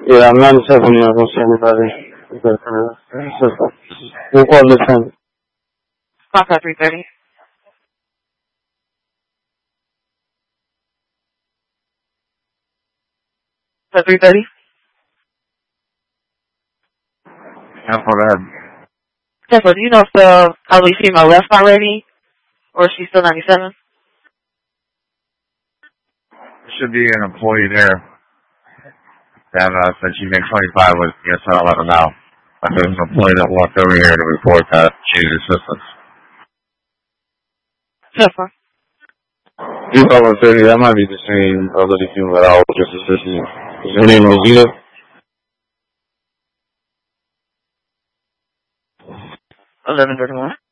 Yeah, I'm not definitely not gonna see anybody. We'll call this time. Clock at 3:30. At 3:30. Yeah, go ahead. Tesla, do you know if the elderly female left already, or is she still 97? There should be an employee there that said she made 25 with yes, I'll let her know. But there's an employee that walked over here to report that she needs assistance. Tesla. You call 30, that might be the same elderly female that I was just assisting. Is her name Rosita? 11:31.